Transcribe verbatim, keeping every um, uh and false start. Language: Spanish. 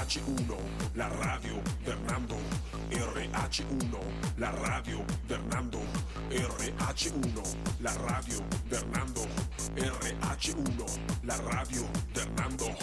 H uno, la radio de Hernando. R H uno, la radio de Hernando. R H uno, la radio de Hernando. R H uno, la radio de Hernando.